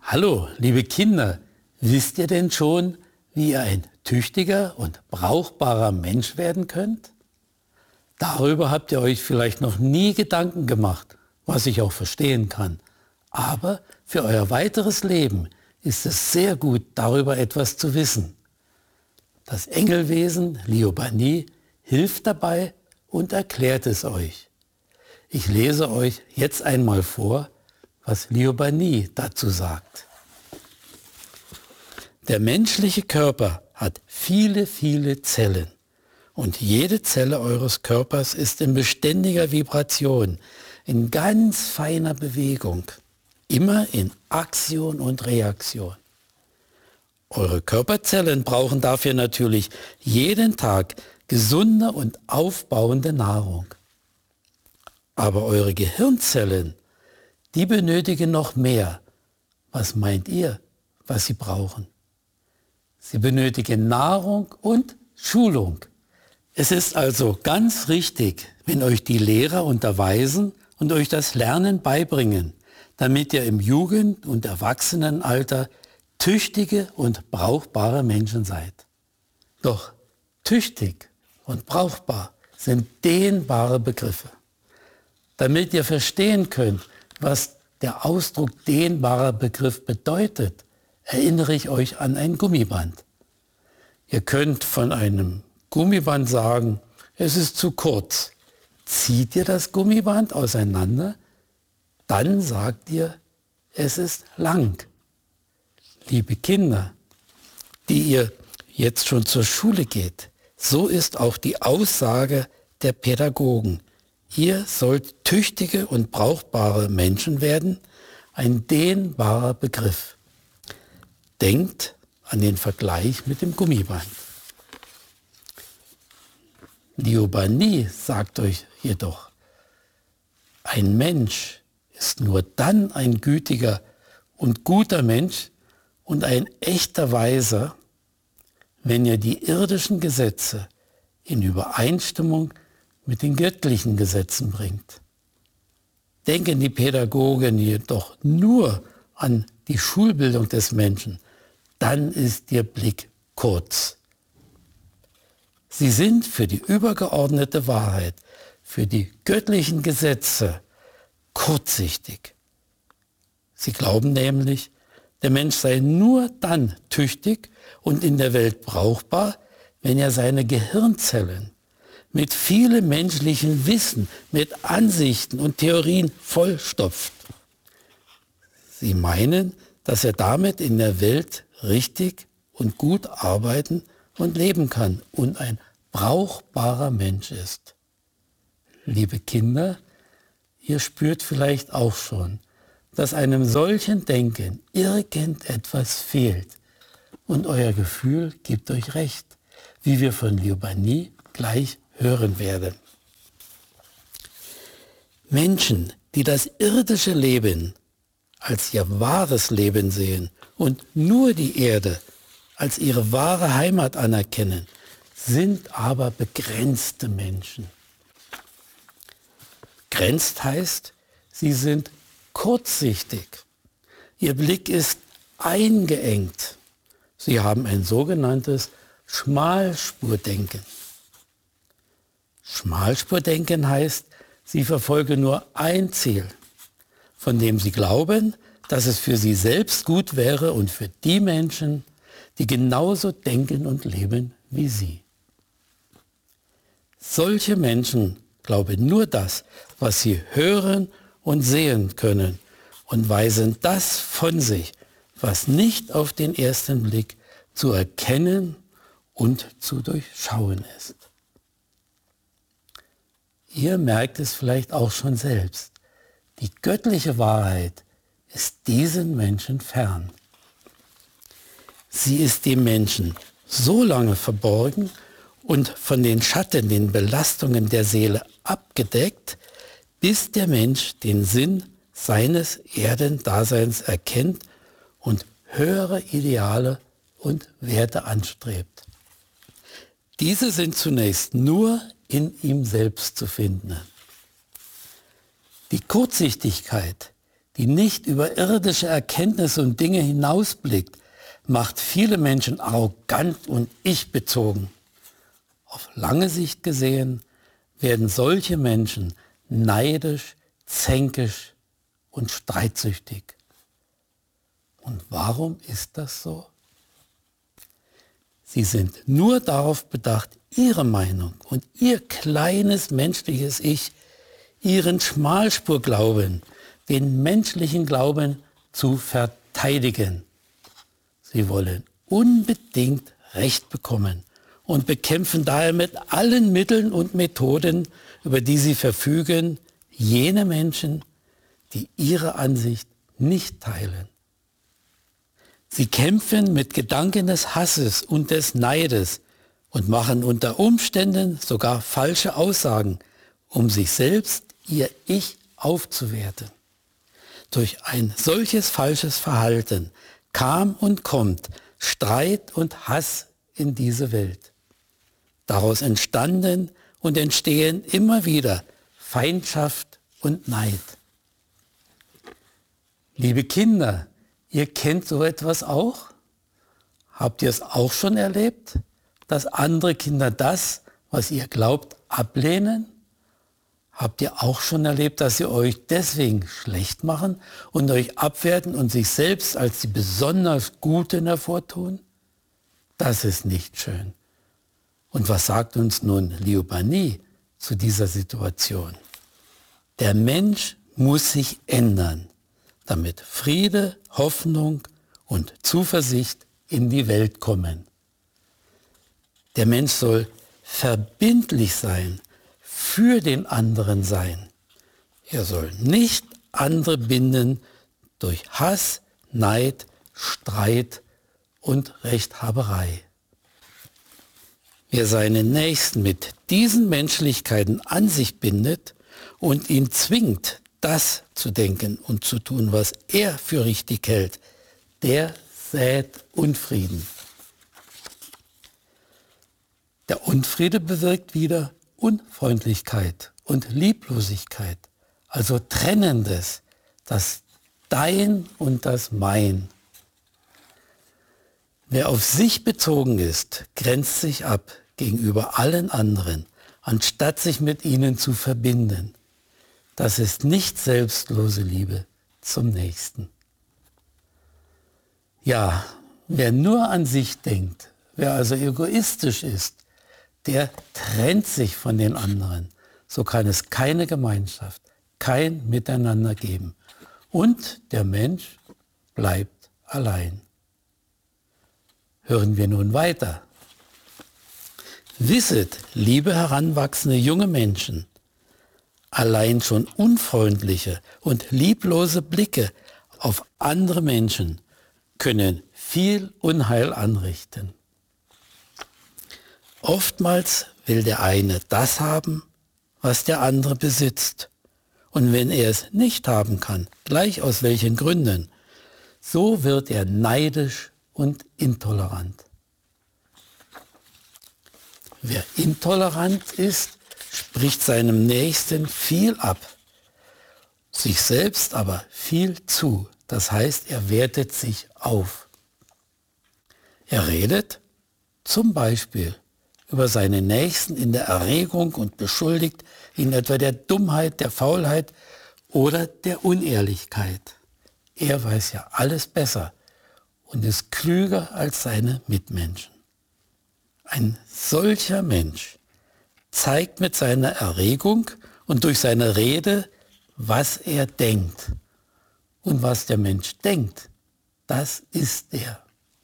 Hallo, liebe Kinder, wisst ihr denn schon, wie ihr ein tüchtiger und brauchbarer Mensch werden könnt? Darüber habt ihr euch vielleicht noch nie Gedanken gemacht, was ich auch verstehen kann. Aber für euer weiteres Leben ist es sehr gut, darüber etwas zu wissen. Das Engelwesen Liobani hilft dabei und erklärt es euch. Ich lese euch jetzt einmal vor, was Liobani dazu sagt. Der menschliche Körper hat viele, viele Zellen. Und jede Zelle eures Körpers ist in beständiger Vibration, in ganz feiner Bewegung, immer in Aktion und Reaktion. Eure Körperzellen brauchen dafür natürlich jeden Tag gesunde und aufbauende Nahrung. Aber eure Gehirnzellen, die benötigen noch mehr. Was meint ihr, was sie brauchen? Sie benötigen Nahrung und Schulung. Es ist also ganz richtig, wenn euch die Lehrer unterweisen und euch das Lernen beibringen, damit ihr im Jugend- und Erwachsenenalter tüchtige und brauchbare Menschen seid. Doch tüchtig und brauchbar sind dehnbare Begriffe. Damit ihr verstehen könnt, was der Ausdruck dehnbarer Begriff bedeutet, erinnere ich euch an ein Gummiband. Ihr könnt von einem Gummiband sagen, es ist zu kurz. Zieht ihr das Gummiband auseinander, dann sagt ihr, es ist lang. Liebe Kinder, die ihr jetzt schon zur Schule geht, so ist auch die Aussage der Pädagogen. Ihr sollt tüchtige und brauchbare Menschen werden, ein dehnbarer Begriff. Denkt an den Vergleich mit dem Gummiband. Liobani sagt euch jedoch, ein Mensch ist nur dann ein gütiger und guter Mensch und ein echter Weiser, wenn er die irdischen Gesetze in Übereinstimmung mit den göttlichen Gesetzen bringt. Denken die Pädagogen jedoch nur an die Schulbildung des Menschen, dann ist ihr Blick kurz. Sie sind für die übergeordnete Wahrheit, für die göttlichen Gesetze kurzsichtig. Sie glauben nämlich, der Mensch sei nur dann tüchtig und in der Welt brauchbar, wenn er seine Gehirnzellen mit vielem menschlichen Wissen, mit Ansichten und Theorien vollstopft. Sie meinen, dass er damit in der Welt richtig und gut arbeiten und leben kann und ein brauchbarer Mensch ist. Liebe Kinder, ihr spürt vielleicht auch schon, dass einem solchen Denken irgendetwas fehlt. Und euer Gefühl gibt euch recht, wie wir von Liobani gleich hören werden. Menschen, die das irdische Leben als ihr wahres Leben sehen und nur die Erde als ihre wahre Heimat anerkennen, sind aber begrenzte Menschen. Begrenzt heißt, sie sind kurzsichtig. Ihr Blick ist eingeengt. Sie haben ein sogenanntes Schmalspurdenken. Schmalspurdenken heißt, sie verfolgen nur ein Ziel, von dem sie glauben, dass es für sie selbst gut wäre und für die Menschen, die genauso denken und leben wie sie. Solche Menschen glauben nur das, was sie hören und sehen können und weisen das von sich, was nicht auf den ersten Blick zu erkennen und zu durchschauen ist. Ihr merkt es vielleicht auch schon selbst. Die göttliche Wahrheit ist diesen Menschen fern. Sie ist dem Menschen so lange verborgen und von den Schatten, den Belastungen der Seele abgedeckt, bis der Mensch den Sinn seines Erdendaseins erkennt und höhere Ideale und Werte anstrebt. Diese sind zunächst nur in ihm selbst zu finden. Die Kurzsichtigkeit, die nicht über irdische Erkenntnisse und Dinge hinausblickt, macht viele Menschen arrogant und ich-bezogen. Auf lange Sicht gesehen werden solche Menschen neidisch, zänkisch und streitsüchtig. Und warum ist das so? Sie sind nur darauf bedacht, ihre Meinung und ihr kleines menschliches Ich, ihren Schmalspurglauben, den menschlichen Glauben zu verteidigen. Sie wollen unbedingt Recht bekommen und bekämpfen daher mit allen Mitteln und Methoden, über die sie verfügen, jene Menschen, die ihre Ansicht nicht teilen. Sie kämpfen mit Gedanken des Hasses und des Neides und machen unter Umständen sogar falsche Aussagen, um sich selbst, ihr Ich, aufzuwerten. Durch ein solches falsches Verhalten kam und kommt Streit und Hass in diese Welt. Daraus entstanden und entstehen immer wieder Feindschaft und Neid. Liebe Kinder, ihr kennt so etwas auch? Habt ihr es auch schon erlebt, dass andere Kinder das, was ihr glaubt, ablehnen? Habt ihr auch schon erlebt, dass sie euch deswegen schlecht machen und euch abwerten und sich selbst als die besonders Guten hervortun? Das ist nicht schön. Und was sagt uns nun Liobani zu dieser Situation? Der Mensch muss sich ändern, damit Friede, Hoffnung und Zuversicht in die Welt kommen. Der Mensch soll verbindlich sein, für den anderen sein. Er soll nicht andere binden durch Hass, Neid, Streit und Rechthaberei. Wer seinen Nächsten mit diesen Menschlichkeiten an sich bindet und ihn zwingt, das zu denken und zu tun, was er für richtig hält, der sät Unfrieden. Der Unfriede bewirkt wieder Unfreundlichkeit und Lieblosigkeit, also Trennendes, das Dein und das Mein. Wer auf sich bezogen ist, grenzt sich ab gegenüber allen anderen, anstatt sich mit ihnen zu verbinden. Das ist nicht selbstlose Liebe zum Nächsten. Ja, wer nur an sich denkt, wer also egoistisch ist, der trennt sich von den anderen. So kann es keine Gemeinschaft, kein Miteinander geben. Und der Mensch bleibt allein. Hören wir nun weiter. Wisset, liebe heranwachsende junge Menschen, allein schon unfreundliche und lieblose Blicke auf andere Menschen können viel Unheil anrichten. Oftmals will der eine das haben, was der andere besitzt. Und wenn er es nicht haben kann, gleich aus welchen Gründen, so wird er neidisch und intolerant. Wer intolerant ist, spricht seinem Nächsten viel ab, sich selbst aber viel zu. Das heißt, er wertet sich auf. Er redet zum Beispiel über seinen Nächsten in der Erregung und beschuldigt ihn etwa der Dummheit, der Faulheit oder der Unehrlichkeit. Er weiß ja alles besser und ist klüger als seine Mitmenschen. Ein solcher Mensch zeigt mit seiner Erregung und durch seine Rede, was er denkt. Und was der Mensch denkt, das ist er.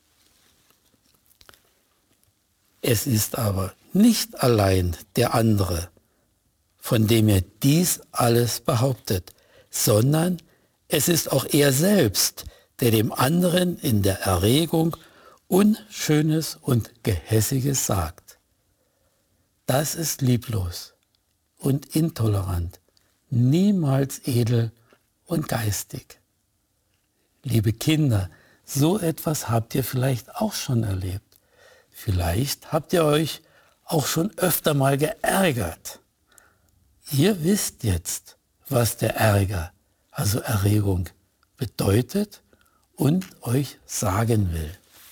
Es ist aber nicht allein der andere, von dem er dies alles behauptet, sondern es ist auch er selbst, der dem anderen in der Erregung Unschönes und Gehässiges sagt. Das ist lieblos und intolerant, niemals edel und geistig. Liebe Kinder, so etwas habt ihr vielleicht auch schon erlebt. Vielleicht habt ihr euch auch schon öfter mal geärgert. Ihr wisst jetzt, was der Ärger, also Erregung, bedeutet und euch sagen will.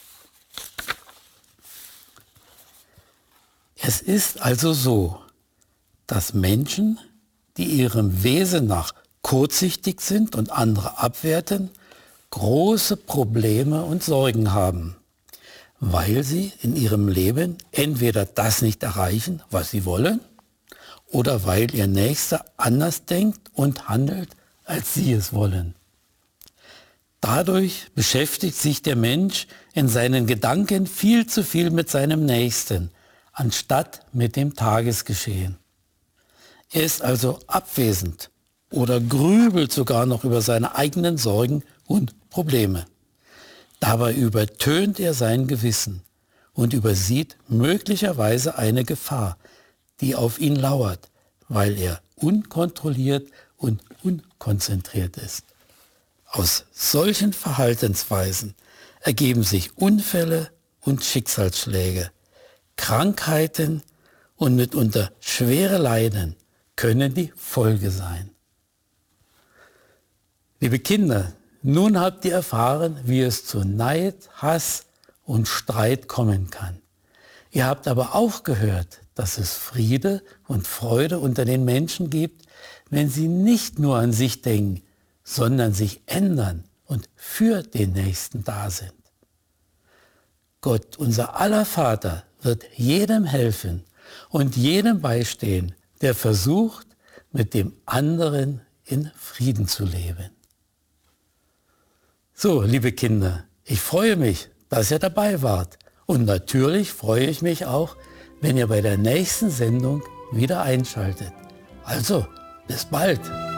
Es ist also so, dass Menschen, die ihrem Wesen nach kurzsichtig sind und andere abwerten, große Probleme und Sorgen haben, weil sie in ihrem Leben entweder das nicht erreichen, was sie wollen, oder weil ihr Nächster anders denkt und handelt, als sie es wollen. Dadurch beschäftigt sich der Mensch in seinen Gedanken viel zu viel mit seinem Nächsten, anstatt mit dem Tagesgeschehen. Er ist also abwesend oder grübelt sogar noch über seine eigenen Sorgen und Probleme. Dabei übertönt er sein Gewissen und übersieht möglicherweise eine Gefahr, die auf ihn lauert, weil er unkontrolliert und unkonzentriert ist. Aus solchen Verhaltensweisen ergeben sich Unfälle und Schicksalsschläge, Krankheiten und mitunter schwere Leiden können die Folge sein. Liebe Kinder, nun habt ihr erfahren, wie es zu Neid, Hass und Streit kommen kann. Ihr habt aber auch gehört, dass es Friede und Freude unter den Menschen gibt, wenn sie nicht nur an sich denken, sondern sich ändern und für den Nächsten da sind. Gott, unser aller Vater, wird jedem helfen und jedem beistehen, der versucht, mit dem anderen in Frieden zu leben. So, liebe Kinder, ich freue mich, dass ihr dabei wart. Und natürlich freue ich mich auch, wenn ihr bei der nächsten Sendung wieder einschaltet. Also, bis bald.